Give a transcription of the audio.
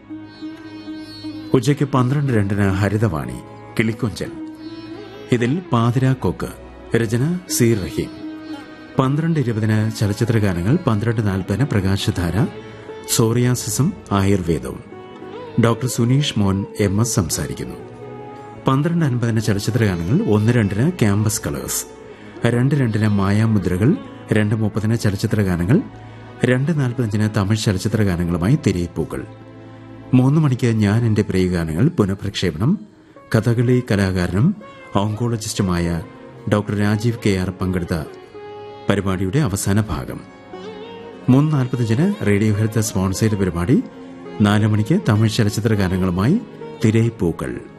ഉച്ചയ്ക്ക് 12:02 ഹരിതവാണി കിളിക്കൊഞ്ചൽ. ഇതിൽ പാതിരാക്കൊക്ക്, രചന സി റഹീം. 12:20 ചലച്ചിത്രഗാനങ്ങൾ. 12:40 പ്രകാശധാര, സോറിയാസിസും ആയുർവേദവും. ഡോക്ടർ സുനീഷ് മോൻ MS സംസാരിക്കുന്നു. 12:50 ചലച്ചിത്രഗാനങ്ങൾ. 1:02 ക്യാമ്പസ് കളേഴ്സ്. 2:02 മായാമുദ്രകൾ. 2:30 ചലച്ചിത്രഗാനങ്ങൾ. 2:45 തമിഴ് ചലച്ചിത്രഗാനങ്ങളുമായി തിരയിപ്പൂക്കൾ. 3 മണിക്ക് ഞാൻ എന്റെ പ്രിയഗാനങ്ങൾ പുനഃപ്രക്ഷേപണം. കഥകളി കലാകാരനും ഓങ്കോളജിസ്റ്റുമായ ഡോക്ടർ രാജീവ് KR പങ്കെടുത്ത പരിപാടിയുടെ അവസാന ഭാഗം. 3:45 റേഡിയോ ഹെൽത്ത് സ്പോൺസേഡ് പരിപാടി. 4 മണിക്ക് തമിഴ് ചലച്ചിത്രഗാനങ്ങളുമായി തിരയിപ്പൂക്കൾ.